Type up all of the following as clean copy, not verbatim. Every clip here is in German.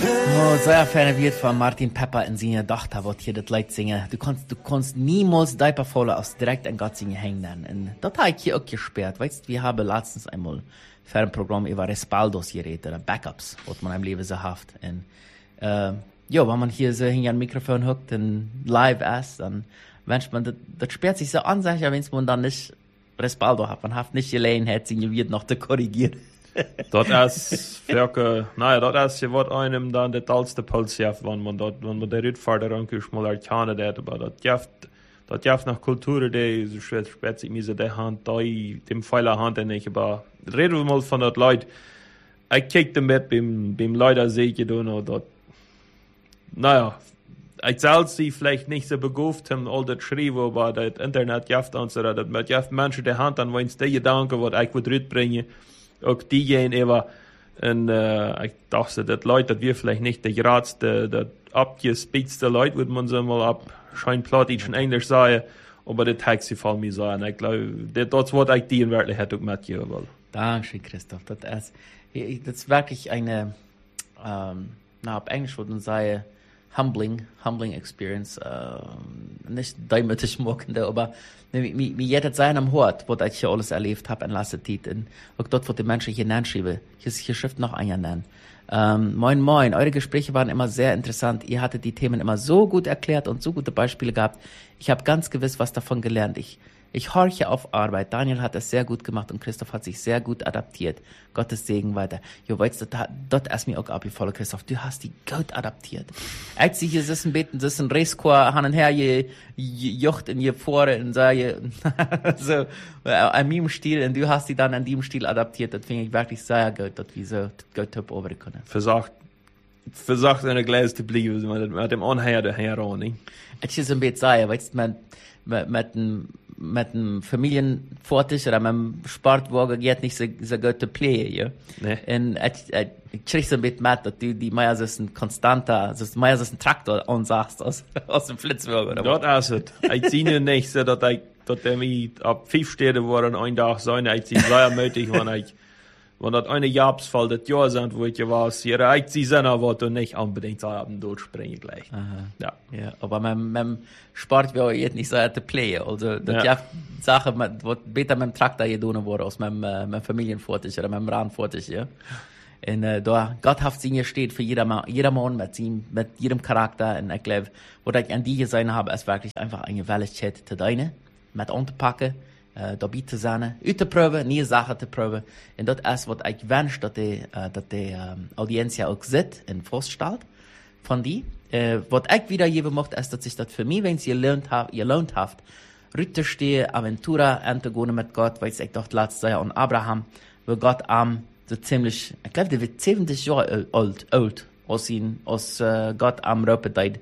Oh, sehr Fan wird von Martin Pepper in seiner Tochter, wird hier das Lied singen. Du kannst niemals Diaper voll aus direkt an Gott singen hängen. Und das habe ich hier auch gesperrt. Weißt du, wir haben letztens einmal für ein Programm über Respaldos geredet, oder Backups, was man im Leben so hat. Und, ja, wenn man hier so hinter ein Mikrofon hockt und live ist, dann wünscht man, das sperrt sich so an, sag ich, wenn man dann nicht Respaldo hat. Man hat nicht Gelegenheit, sich wird noch zu korrigieren. Dat is welke, dat is je wat einem dan de talste puls heeft, want man de Rutvaart dan kus mal erkennen dat, aber dat jeft nach Kultur de so spät sich mir so de Hand da dem Pfeiler Hand nicht, aber reden wir mal von dat Leute. Ich kick dem mit beim Leute sehe ich da dort. Ich selbst sie vielleicht nicht so begauft haben, all das schreiben, aber das Internet jeft uns oder dat mit jeft Menschen de Hand an, wenn es die Gedanken, was ich würde bringen. Auch diejenigen immer, und ich dachte, dass Leute, dass wir vielleicht nicht der geradste, der abgespitzte Leute, würde man so mal scheinplattdeutsch in Englisch sagen, aber das hat sie von mir sagen. Ich glaube, das Wort ich die in Wirklichkeit auch mitgeben will. Dankeschön, Christoph. Das ist wirklich eine, auf Englisch würde man sagen, humbling experience, nicht däumlich schmuckende, aber wie jeder sein am Hort, wo ich hier alles erlebt habe in letzter Zeit, und auch dort, wo die Menschen hier nennen schreiben, hier schrift noch einer nennen. Moin, eure Gespräche waren immer sehr interessant, ihr hattet die Themen immer so gut erklärt und so gute Beispiele gehabt, ich habe ganz gewiss was davon gelernt, ich horche auf Arbeit. Daniel hat es sehr gut gemacht und Christoph hat sich sehr gut adaptiert. Gottes Segen weiter. Jo, weißt du, dort ist mir auch abgefallen, Christoph. Du hast die gut adaptiert. Als sie hier sitzen, beten, das ist ein Racechor, hin und her, jocht in ihr Fore und sage, so, an meinem Stil, und du hast die dann an dem Stil adaptiert. Das finde ich wirklich sehr gut, dass wir so gut top over können. Versagt eine Gläser zu bleiben, mit dem Anhör daher auch, nicht? Es ist ein bisschen sagen, weißt du, mit dem Familienvortisch oder mit dem Sportwagen geht nicht so gut zu playen, ja. Nee. Und ich krieg so ein bisschen mit, dass du die Meier so ein konstanter, so ein Traktor ansagst aus dem Flitzwagen, oder? Das ist es. Ich sehe nicht so, dass der mich ab 5 Städte war und ein Tag sein, ich sehe sehr möglich, wenn das eine Jahresfall das Jahr sind, wo ich ja war, ich sehe seiner Worte nicht unbedingt so am durchspringen gleich. Aha. Ja, aber mit dem Sport wäre jetzt nicht so zu playen. Also, das ja Sache, was besser mit dem Traktor getan wurde, als mit dem Familienvortisch oder mit dem Rahmenvortisch, ja. Und, da, Gott sie steht für jedermann mit jedem Charakter. Und ich glaube, was ich an die gesehen habe, ist wirklich einfach eine Welligkeit zu deine, mit anzupacken. Dabei zu sein, auszuprobieren, neue Sachen zu probieren. Und das ist, was ich wünsche, dass die Audienz ja auch sieht und feststellt von die. Was ich wiedergeben möchte, ist, dass sich das für mich, wenn es gelohnt hat, rütterstehe, Aventura, anzugehen mit Gott, weil ich doch letztes Jahr an Abraham, wo Gott so ziemlich, ich glaube, der wird 70 Jahre alt, aus Gott am Röpedeit,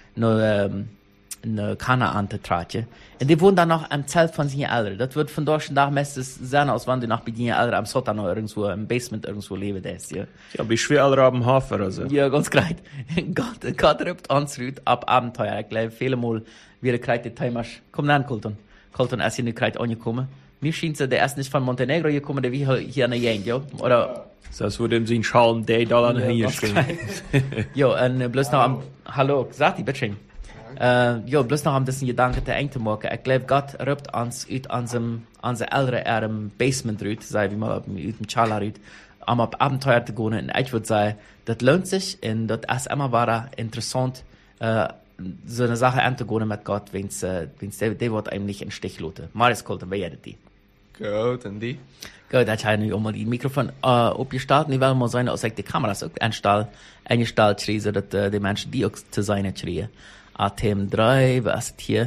in Kanaan zu tragen. Und die wohnen dann noch am Zelt von seinen Eltern. Das wird von deutschen Tag meistens sein, als wenn die noch bei ihren Eltern am Sotan oder irgendwo, im Basement irgendwo leben, ja. Ja, wie schwer alle am Hafen, also. Ja, ganz great. Gott rübt uns rüt ab Abenteuer. Ich glaube, viele Mal wieder kreit die Timer. Komm dann, Colton, ist hier nicht kreit angekommen. Mir scheint so, der ist nicht von Montenegro gekommen, der wie hier an der Gegend, ja. Oder? Das würde ihm sein Schalen $1 hier stehen. Ja, und bloß noch hallo, sag die, bitte. Bloß noch ein bisschen Gedanken zu eng zu machen. Ich glaube, Gott rübt uns aus unser älteren Basement rüt, sei wie mal aus dem Chala rüt, um auf Abenteuer zu gehen. Und ich würde sagen, das lohnt sich und das ist immer wieder interessant, so eine Sache anzugehen mit Gott, wenn's der wird einem nicht in den Stich lassen. Marius Colton, wer ist die? Gut, und die? Gut, da habe ich auch mal die Mikrofon aufgestellt. Ich will mal sagen, dass ich die Kameras auch eingestellt schreie, so dass die Menschen die auch zu sein schreien. Atem 3, was ist hier?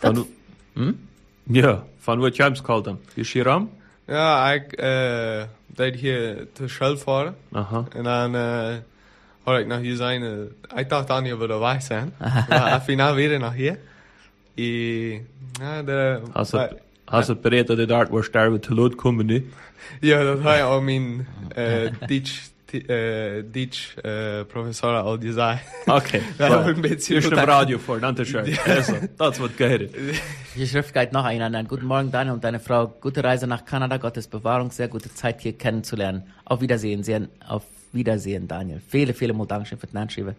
Ja, von wo James Colton. Wie ist hier rum? Ja, ich deed hier zur Schule fahren. Aha. Und dann hoor ik nog hier zijn. Ik dacht dan niet of we erbij zijn. Maar finaal weer nog hier. Hast du bereit, dass die dort wo sterben zu Lot kommen, ne? Ja, dat had je al mijn Deutsch Professor al gesagt. Okay. Ja, ein bisschen. Ich im Radio vor, danke schön. Also, das wird gehört. Die Schrift geht noch einander. Guten Morgen, Daniel und deine Frau. Gute Reise nach Kanada. Gottes Bewahrung. Sehr gute Zeit hier kennenzulernen. Auf Wiedersehen. Auf Wiedersehen, Daniel. Viele Mal Dankeschön für den Anschreiben.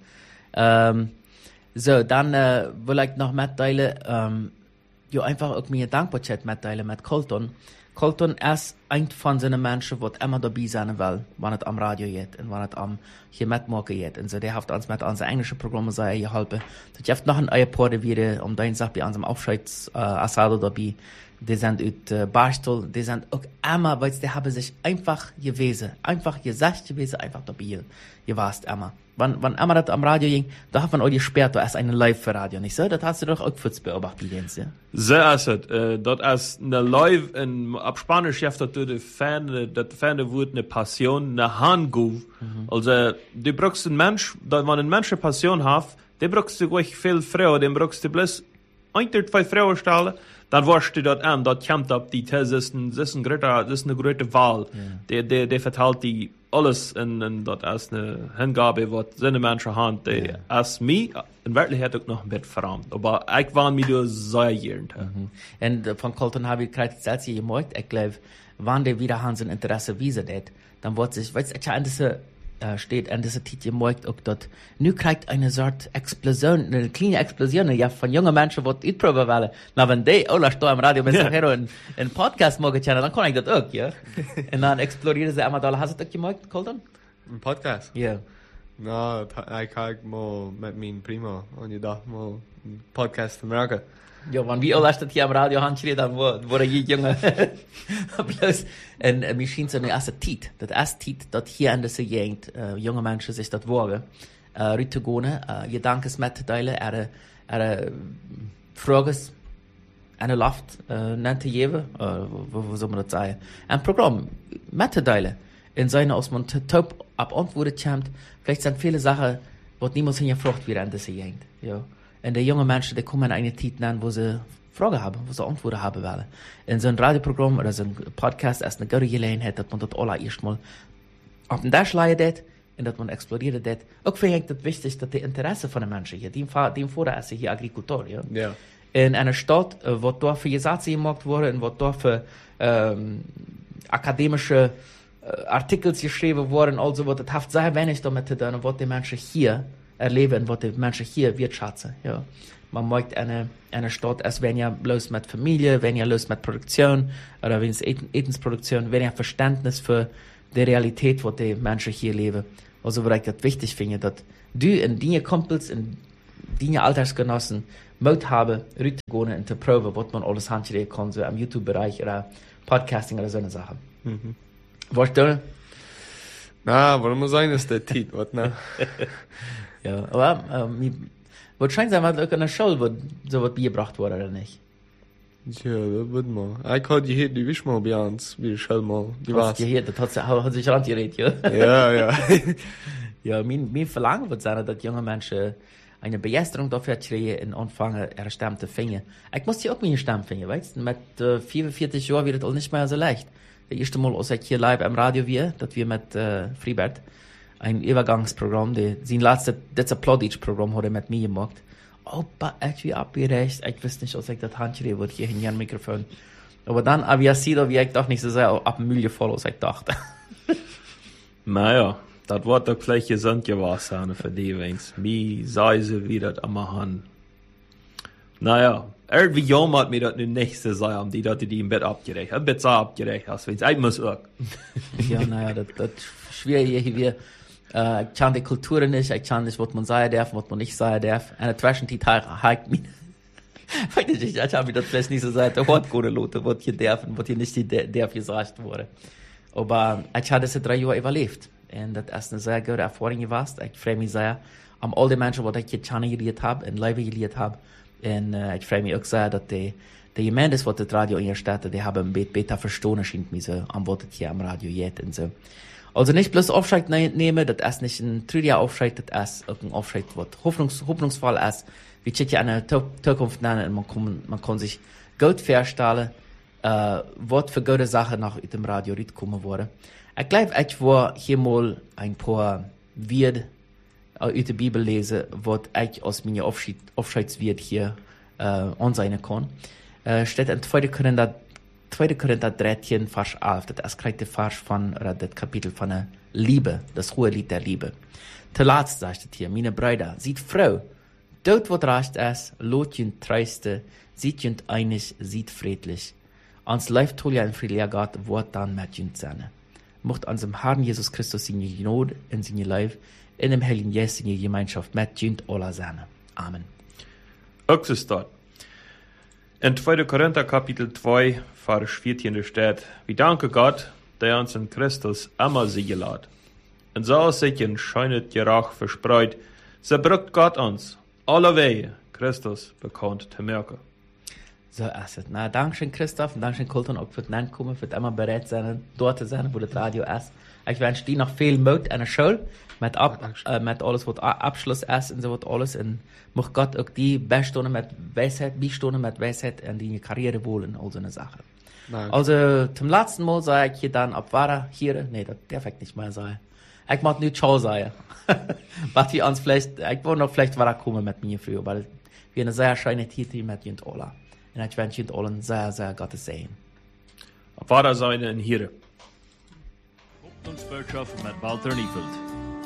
So, dann will ich noch mitteilen, einfach auch mir Dankbarkeit mitteilen mit Colton. Colton ist ein von seinen Menschen, die immer dabei sein will, wenn es am Radio geht und wenn es am hier mitmachen geht. Und so, der hat uns mit unseren englischen Programmen sehr geholfen. Das gibt noch ein paar wieder, deine Sache bei unserem Aufscheids-Asado dabei. Die sind aus Barstel, die sind auch immer, weil die haben sich einfach gewesen, einfach gesagt gewesen, einfach dabei gewasst immer. Wenn immer das am Radio ging, da hat man auch gesperrt, da ist eine Live-Radio, nicht so? Das hast du doch auch kurz beobachtet, Jens, ja? So ist es. Dort ist eine Live, ab Spanisch schafft das Ferne wird eine Passion, eine Handguf. Also, du brauchst einen Mensch, wenn ein Mensch eine Passion hat, der brauchst du gleich viel Frau, den brauchst du bloß 1 oder 2 Frauen stellen, dann warst du dort an, dort kommt ab die These, das ist eine große Wahl. Yeah. Der verteilt die alles und dort ist eine Hingabe, was seine Menschen haben, die als mich in Wirklichkeit auch noch ein bisschen verrammt. Aber ich war mir da sehr gern. Und von Colton habe ich gerade selbst gemerkt, ich glaube, wenn der wieder Hans ein Interesse wiesen hat, dann wird sich, weißt du, an diese steht an dieser Titel gemerkt, auch dort, nu kriegt eine Sorte Explosion, eine kleine Explosion, ja, von jungen Menschen, die ausprobieren wollen. Na, wenn die, da im Radio mit ein Podcast machen können, dann kann ich das auch, ja. Und dann explodieren sie einmal da. Hast du das gemerkt, Colton? Ein Podcast? Ja. No, ich habe mal mit meinem Primo und ich dachte mal, ein Podcast in Amerika. Ja, wenn wir alles das hier am Radio haben, dann wurde die Junge bloß, und mir schien so eine erste Tit, das erste Tit, das hier in dieser Gegend, junge Menschen sich das wagen, rüber gehen, Gedanken mitteilen, Fragen, eine Luft, nannte jewe, wo soll man das sagen, ein Programm mitteilen, in seiner, aus man top ab Antworten kommt, vielleicht sind viele Sachen, die niemals hingefragt werden in dieser Gegend, ja. Und die jungen Menschen, die kommen in eine Zeit an, wo sie Fragen haben, wo sie Antworten haben wollen. In so ein Radioprogramm oder so ein Podcast ist eine gute Gelegenheit, dass man das allererst mal auf den Dash leidet und dass man explodiert das. Auch finde ich das wichtig, dass die Interesse von den Menschen hier, die vorher ist hier Agrikultor, ja. Ja. In einer Stadt, wo dort für Gesetze gemacht wurden, wo dort für akademische Artikel geschrieben wurden, also wo das hat sehr wenig damit zu tun, was die Menschen hier erleben, was die Menschen hier wirtschaften, ja. Man möchte eine Stadt, als wenn ja bloß mit Familie, wenn ja bloß mit Produktion, oder wenn es Etensproduktion, wenn ja Verständnis für die Realität, was die Menschen hier leben. Also, weil ich das wichtig finde, dass du und deine Kumpels und deine Altersgenossen Mut haben, rüber in die Probe, was man alles handschreiben kann, so am YouTube-Bereich oder Podcasting oder so eine Sache. Was du? Na, warum muss sein, ist der Tit, was, ne? Ja, aber wahrscheinlich sein wir auch in der Schule, wo so was beigebracht wurde, oder nicht? Ja, das wird mal. Ich hatte hier die Wisch mal bei uns, wie die Schule mal. Die war's. Ja, das hat sich rangeredet, ja? Ja. Ja, mein Verlangen wird sein, dass junge Menschen eine Begeisterung dafür kriegen und anfangen, ihre Stimme zu finden. Ich muss hier auch meine Stimme finden, weißt du? Mit 44 Jahren wird es auch nicht mehr so leicht. Das erste Mal, als ich hier live am Radio war, dass wir mit Freibert ein Übergangsprogramm, sein letztes, das ist ein Plattdeutsch-Programm, hat er mit mir gemacht. Aber ich bin abgerecht, ich wusste nicht, als ich das Handschreiben würde, hier in ein Mikrofon. Aber dann, wie ich doch nicht so sehr ab dem Müll gefallen, als ich dachte. Naja, das wird doch vielleicht gesund gewesen für die, wenn's mir sei sie wieder am Hand. Naja, irgendwie jammert mir das nächste sein, die im Bett abgerechnet. Ein bisschen abgerechnet hast, wenn's ich muss auch. Ja, naja, das ist schwierig hier. Ich kann die Kultur nicht, ich kann nicht, was man sagen darf, was man nicht sagen darf. Eine Zwischenzeit hakt mich. Ich habe mir das vielleicht nicht so gesagt, der Wort gute Leute, was hier darf und was hier nicht darf gesagt wurde. Aber ich habe diese 3 Jahre überlebt. Und das ist eine sehr gute Erfahrung gewesen. Ich freue mich sehr an all die Menschen, die ich hier kennengelernt habe, in Leben gelernt habe. Und ich freue mich auch sehr, dass die Gemeinde, die das Radio in der Stadt, die haben ein bisschen besser verstanden, scheint mir so, an was das hier am Radio geht und so. Also nicht bloß Aufschreit nehmen, das ist nicht ein trüger Aufschreit, das ist ein Aufschreit, was hoffnungsvoll ist. Wir checken eine Zukunft nennen und man kann sich gut vorstellen, was für gute Sachen nach dem Radio kommen wurde. Ich glaube, ich war hier mal ein paar Wörter aus der Bibel lesen, was ich aus meiner Aufschreitswert hier ansehen kann. Steht in 2. Korinther 13, Vers 11, das ist gerade der Vers von, oder das Kapitel von der Liebe, das hohe Lied der Liebe. Zuletzt sagt es hier, meine Brüder, sieht Frau, dort wat recht ist, lot jünt treiste, sieht jünt einig, sieht friedlich. Ans Leif tol ja in friedlicher Gott, wort dann mit jünt seine. Mocht ans dem Herrn Jesus Christus seine Gnade in seine Leif, in dem Heiligen Geist seine Gemeinschaft mit jünt aller seine. Amen. Ook so staat. In 2. Korinther Kapitel 2, Vers 14 steht, wir danken Gott, der uns in Christus immer siegen lässt. Und so sich in scheunet Gerach verspreut, so brückt Gott uns alle Wege Christus bekannt zu merken. So ist es. Na, Dankeschön Christoph und Dankeschön Colton auch für das Ankommen, für immer bereit sein, dort zu sein, wo das Radio ist. Ich wünsche dir noch viel Mut an der Schule, mit alles, was Abschluss ist und so was alles. Und möchte Gott auch die Beistungen mit Weisheit, in die Karriere wollen, all so eine Sache. Danke. Also, zum letzten Mal sage ich hier dann, ab Wara hier, nee, das darf ich nicht mehr sagen. Ich mag nicht Ciao sagen. Was wir uns vielleicht, ich will noch vielleicht Wara kommen mit mir früher, weil wir eine sehr schöne Titel mit Jünt Ola. Und ich wünsche Jünt Ola sehr, sehr Gottes Segen. Ab Vater seine in Hiere. Hoffnungsbotschaft mit Walter Niefeld.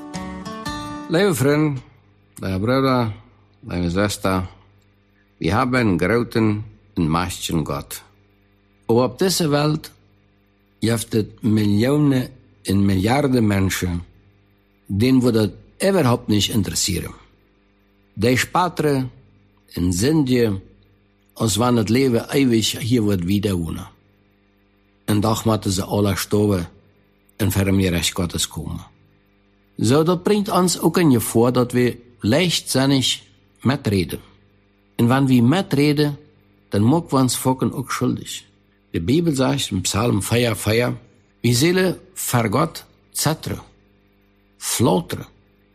Liebe Freunde, liebe Brüder, liebe Schwester, wir haben einen großen und mächtigen Gott. Aber auf dieser Welt gibt es Millionen und Milliarden Menschen, denen wir das überhaupt nicht interessieren. Die sparen und sind als wenn das Leben ewig hier wird wieder wohnen. Und doch müssen sie alle sterben und für den Recht Gottes kommen. So, das bringt uns auch in Gefahr, dass wir leichtsinnig mitreden. Und wenn wir mitreden, dann machen wir uns Volken auch schuldig. Die Bibel sagt im Psalm 4,4, wir sollen vor Gott zittern, flattern.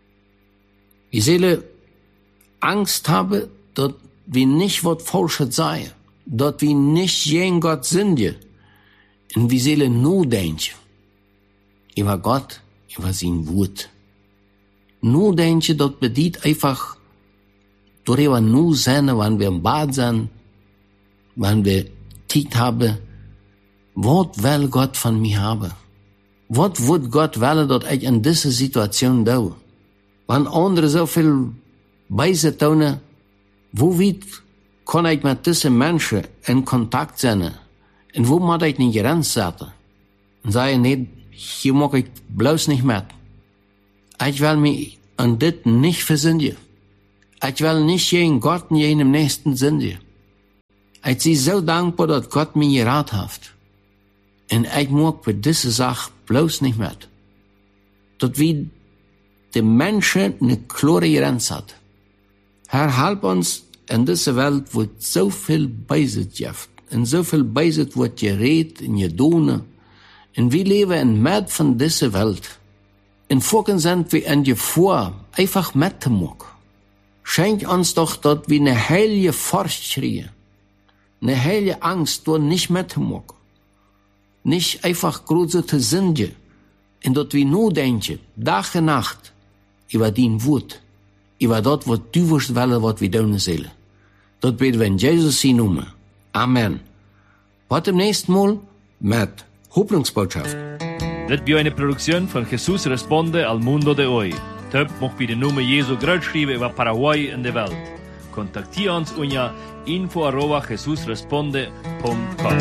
Wir sollen Angst haben, dass wir nicht was Falsches sagen, dass wir nicht gegen Gott sind. Und wir sollen nur denken über Gott, über sein Wort. Nur denken, das bedeutet einfach, darüber nur sein, wenn wir im Bad sind, wenn wir Zeit haben, was will Gott von mir haben? Was wird Gott wollen, dass ich in dieser Situation tue? Wenn andere so viel Beise tun, wo weit kann ich mit diesen Menschen in Kontakt sein? Und wo muss ich eine Grenze setzen? Und sagen, nee, hier mag ich bloß nicht mit. Ich will mich an das nicht versündigen. Ich will nicht gegen Gott und gegen den Nächsten sündigen. Ich bin so dankbar, dass Gott mir geraten hat. Und ich mag für diese Sache bloß nicht mit. Dass wir die Menschen eine klare Grenze hat. Herr, hilf uns in dieser Welt, wo so viel Beisitz gibt. Und so viel Beisitz wird geredet und getan. Und wir leben in Mitte von dieser Welt. Und vorhin sind wir in Gefahr, einfach mitzumachen. Schenk uns doch, dass wir eine heilige Furcht kriegen. Eine heilige Angst, dort nicht mitzumachen. Nicht einfach große zu sündigen. Und dass wir nur denken, Tag und Nacht, über dein Wort. Über das, was du willst, was wir tun sollen. Das beten wir in Jesus' Namen. Amen. Bis zum nächsten Mal mit Hoffnungsbotschaft. Das war eine Produktion von Jesus Responde al Mundo de Hoy. Töp mocht bij de Nummer Jesu groot schrijven über Paraguay in de Welt. Contactier uns unter info@jesusresponde.com.